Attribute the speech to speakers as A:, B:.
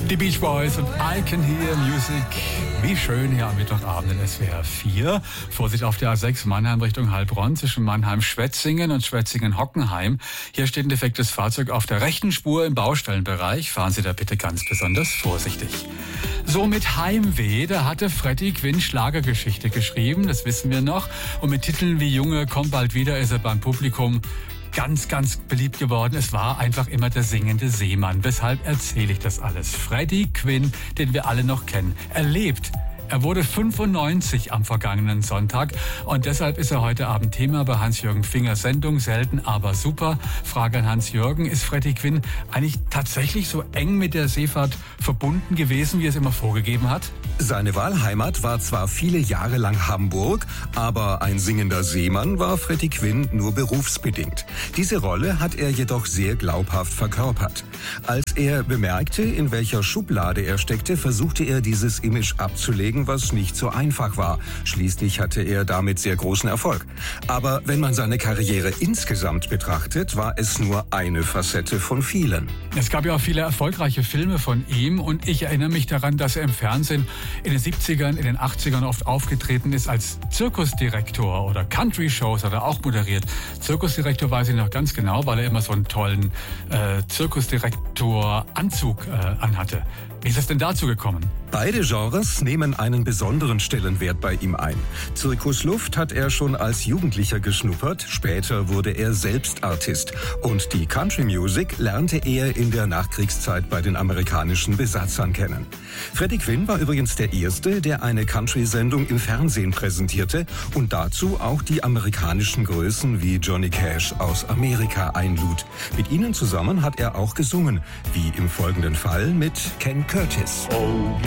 A: Die Beach Boys und I Can Hear Music. Wie schön hier am Mittwochabend in SWR 4. Vorsicht auf der A6 Mannheim Richtung Heilbronn zwischen Mannheim-Schwetzingen und Schwetzingen-Hockenheim. Hier steht ein defektes Fahrzeug auf der rechten Spur im Baustellenbereich. Fahren Sie da bitte ganz besonders vorsichtig. So mit Heimweh, da hatte Freddie Quinn Schlagergeschichte geschrieben, das wissen wir noch. Und mit Titeln wie Junge, komm bald wieder ist er beim Publikum ganz beliebt geworden. Es war einfach immer der singende Seemann. Weshalb erzähle ich das alles? Freddie Quinn, den wir alle noch kennen, er lebt. Er wurde 95 am vergangenen Sonntag und deshalb ist er heute Abend Thema bei Hans-Jürgen Fingers Sendung Selten, aber super. Frage an Hans-Jürgen, ist Freddie Quinn eigentlich tatsächlich so eng mit der Seefahrt verbunden gewesen, wie er es immer vorgegeben hat?
B: Seine Wahlheimat war zwar viele Jahre lang Hamburg, aber ein singender Seemann war Freddie Quinn nur berufsbedingt. Diese Rolle hat er jedoch sehr glaubhaft verkörpert. Als er bemerkte, in welcher Schublade er steckte, versuchte er dieses Image abzulegen, was nicht so einfach war. Schließlich hatte er damit sehr großen Erfolg. Aber wenn man seine Karriere insgesamt betrachtet, war es nur eine Facette von vielen.
A: Es gab ja auch viele erfolgreiche Filme von ihm und ich erinnere mich daran, dass er im Fernsehen in den 70ern, in den 80ern oft aufgetreten ist als Zirkusdirektor oder Country-Shows hat er auch moderiert. Zirkusdirektor weiß ich noch ganz genau, weil er immer so einen tollen Zirkusdirektor-Anzug anhatte. Wie ist es denn dazu gekommen?
B: Beide Genres nehmen einen besonderen Stellenwert bei ihm ein. Zirkusluft hat er schon als Jugendlicher geschnuppert, später wurde er selbst Artist. Und die Country Music lernte er in der Nachkriegszeit bei den amerikanischen Besatzern kennen. Freddie Quinn war übrigens der Erste, der eine Country-Sendung im Fernsehen präsentierte und dazu auch die amerikanischen Größen wie Johnny Cash aus Amerika einlud. Mit ihnen zusammen hat er auch gesungen, wie im folgenden Fall mit Ken Curtis.
C: Oh,